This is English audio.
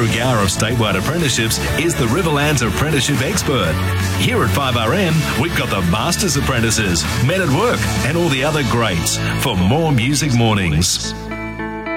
Patrick Gower of Statewide Apprenticeships is the Riverlands apprenticeship expert. Here at 5RM, we've got the Masters Apprentices, Men at Work, and all the other greats for more Music Mornings.